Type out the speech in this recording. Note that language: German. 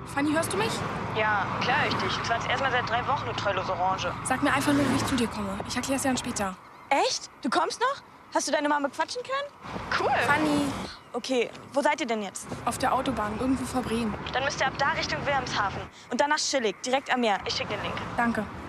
Fanny, hörst du mich? Ja, klar ich dich. Und zwar jetzt erstmal seit 3 Wochen, du treulose Orange. Sag mir einfach nur, wie ich zu dir komme. Ich erkläre es dir dann später. Echt? Du kommst noch? Hast du deine Mama quatschen können? Cool. Fanny, Okay, wo seid ihr denn jetzt? auf der Autobahn, irgendwo vor Bremen. Dann müsst ihr ab da Richtung Wilhelmshaven. Und danach Schillig, direkt am Meer. Ich schicke den Link. Danke.